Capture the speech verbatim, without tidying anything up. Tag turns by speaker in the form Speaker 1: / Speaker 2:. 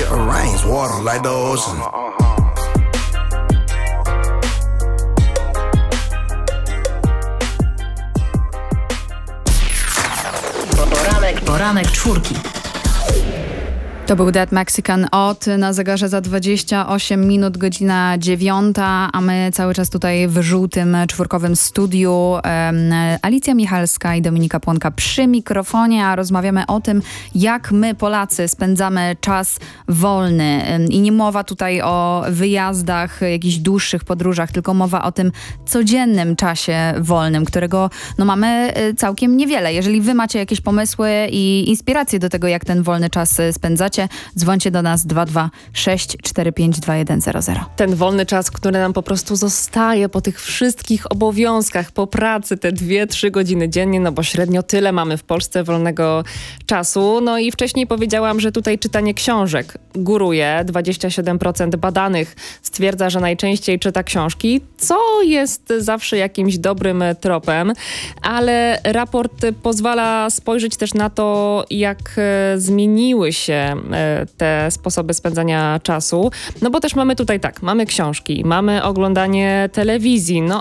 Speaker 1: It rains water like the ocean.
Speaker 2: Poranek, poranek czwórki.
Speaker 3: To był Dead Mexican Odd, na zegarze za dwadzieścia osiem minut, godzina dziewiąta, a my cały czas tutaj w żółtym czwórkowym studiu. Um, Alicja Michalska i Dominika Płonka przy mikrofonie, a rozmawiamy o tym, jak my Polacy spędzamy czas wolny. Um, I nie mowa tutaj o wyjazdach, jakichś dłuższych podróżach, tylko mowa o tym codziennym czasie wolnym, którego no, mamy całkiem niewiele. Jeżeli wy macie jakieś pomysły i inspiracje do tego, jak ten wolny czas spędzacie, dzwońcie do nas dwa dwa sześć cztery pięć dwa jeden zero zero.
Speaker 4: Ten wolny czas, który nam po prostu zostaje po tych wszystkich obowiązkach, po pracy, te dwie, trzy godziny dziennie, no bo średnio tyle mamy w Polsce wolnego czasu. No i wcześniej powiedziałam, że tutaj czytanie książek góruje. dwadzieścia siedem procent badanych stwierdza, że najczęściej czyta książki, co jest zawsze jakimś dobrym tropem, ale raport pozwala spojrzeć też na to, jak zmieniły się te sposoby spędzania czasu. No bo też mamy tutaj tak, mamy książki, mamy oglądanie telewizji, no